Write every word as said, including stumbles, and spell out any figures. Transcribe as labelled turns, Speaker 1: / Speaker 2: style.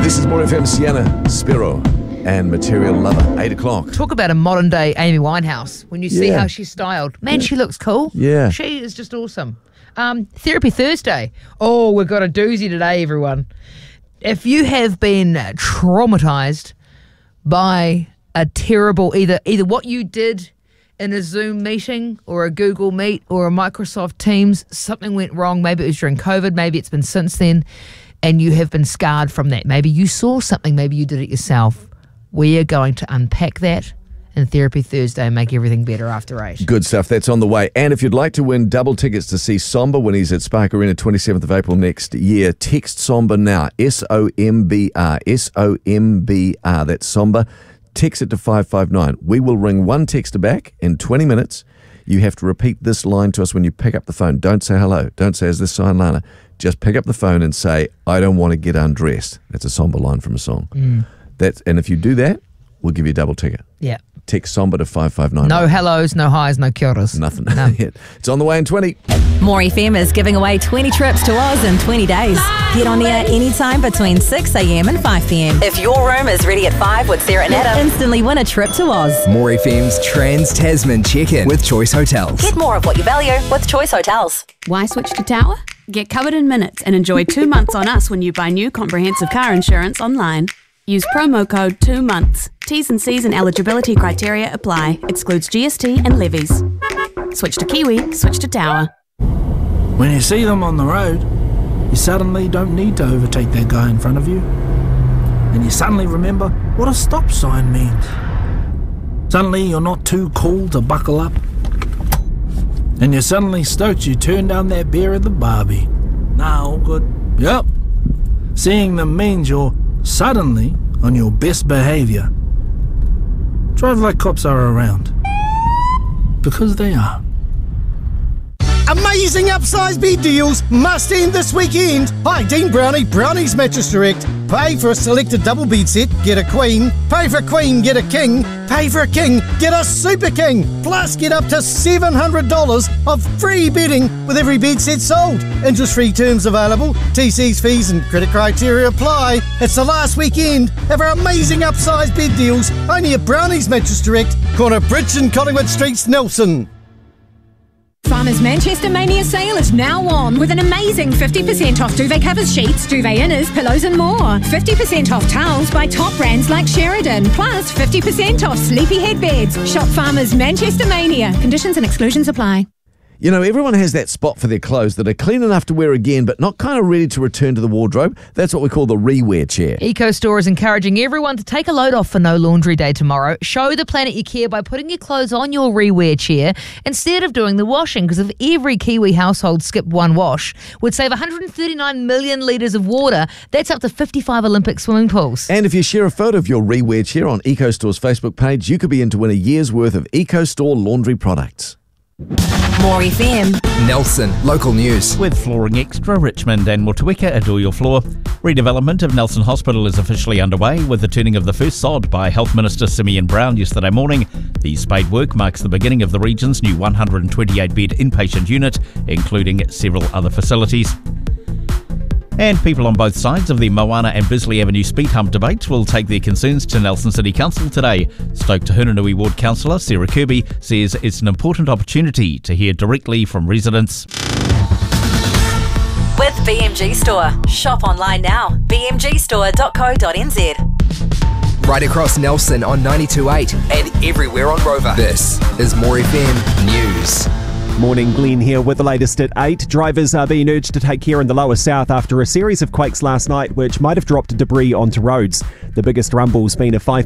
Speaker 1: This is More F M, Sienna, Spiro, and Material Lover. Eight o'clock.
Speaker 2: Talk about a modern day Amy Winehouse. When you see
Speaker 1: Yeah.
Speaker 2: how she's styled, man, she looks cool.
Speaker 1: Yeah.
Speaker 2: She is just awesome. Um, Therapy Thursday. Oh, we've got a doozy today, everyone. If you have been traumatized by a terrible, either either what you did in a Zoom meeting or a Google Meet or a Microsoft Teams, something went wrong. Maybe it was during COVID. Maybe it's been since then. And you have been scarred from that. Maybe you saw something. Maybe you did it yourself. We are going to unpack that in Therapy Thursday and make everything better after eight.
Speaker 1: Good stuff. That's on the way. And if you'd like to win double tickets to see Somber when he's at Spark Arena twenty-seventh of April next year, text Somber now. S O M B R. S O M B R. That's Somber. Text it to five five nine. We will ring one texter back in twenty minutes. You have to repeat this line to us when you pick up the phone. Don't say hello. Don't say, is this Sign Lana? Just pick up the phone and say, I don't want to get undressed. That's a Somber line from a song.
Speaker 2: Mm.
Speaker 1: That's, and if you do that, we'll give you a double ticket.
Speaker 2: Yeah.
Speaker 1: Text Somber to five five nine.
Speaker 2: No hellos, no highs, no kia oras.
Speaker 1: Nothing.
Speaker 2: No.
Speaker 1: It's on the way in twenty.
Speaker 3: More F M is giving away twenty trips to Oz in twenty days. Get on air anytime between six a.m. and five p.m. If your room is ready at five with Sarah and Adam, instantly win a trip to Oz.
Speaker 4: More F M's Trans-Tasman check-in with Choice Hotels.
Speaker 3: Get more of what you value with Choice Hotels.
Speaker 5: Why switch to Tower? Get covered in minutes and enjoy two months on us when you buy new comprehensive car insurance online. Use promo code two months. T's and C's and eligibility criteria apply. Excludes G S T and levies. Switch to Kiwi, switch to Tower.
Speaker 6: When you see them on the road, you suddenly don't need to overtake that guy in front of you. And you suddenly remember what a stop sign means. Suddenly you're not too cool to buckle up. And you're suddenly stoked you turned down that beer at the Barbie. Nah, all good. Yep. Seeing them means you're suddenly on your best behaviour. Drive like cops are around. Because they are.
Speaker 7: Amazing upsize bed deals must end this weekend. Hi, Dean Brownie, Brownie's Mattress Direct. Pay for a selected double bed set, get a queen. Pay for a queen, get a king. Pay for a king, get a super king. Plus, get up to seven hundred dollars of free bedding with every bed set sold. Interest-free terms available. T Cs, fees and credit criteria apply. It's the last weekend of our amazing upsize bed deals. Only at Brownie's Mattress Direct, corner Bridge and Collingwood Streets, Nelson.
Speaker 8: Farmers Manchester Mania sale is now on with an amazing fifty percent off duvet covers, sheets, duvet inners, pillows and more. fifty percent off towels by top brands like Sheridan. Plus fifty percent off sleepy headbeds. Shop Farmers Manchester Mania. Conditions and exclusions apply.
Speaker 1: You know, everyone has that spot for their clothes that are clean enough to wear again, but not kind of ready to return to the wardrobe. That's what we call the rewear chair.
Speaker 2: EcoStore is encouraging everyone to take a load off for No Laundry Day tomorrow. Show the planet you care by putting your clothes on your rewear chair instead of doing the washing, because if every Kiwi household skipped one wash, would save one hundred thirty-nine million litres of water. That's up to fifty-five Olympic swimming pools.
Speaker 1: And if you share a photo of your rewear chair on EcoStore's Facebook page, you could be in to win a year's worth of EcoStore laundry products.
Speaker 3: More F M.
Speaker 4: Nelson, local news.
Speaker 9: With Flooring Extra, Richmond and Motueka adore your floor. Redevelopment of Nelson Hospital is officially underway with the turning of the first sod by Health Minister Simeon Brown yesterday morning. The spade work marks the beginning of the region's new one hundred twenty-eight bed inpatient unit, including several other facilities. And people on both sides of the Moana and Bisley Avenue speed hump debate will take their concerns to Nelson City Council today. Stoke Tahunanui Ward Councillor Sarah Kirby says it's an important opportunity to hear directly from residents.
Speaker 3: With B M G Store. Shop online now. b m g store dot co dot n z.
Speaker 4: Right across Nelson on ninety-two point eight and everywhere on Rover. This is More F M News.
Speaker 10: Morning, Glenn here with the latest at eight. Drivers are being urged to take care in the lower south after a series of quakes last night which might have dropped debris onto roads. The biggest rumble's been a five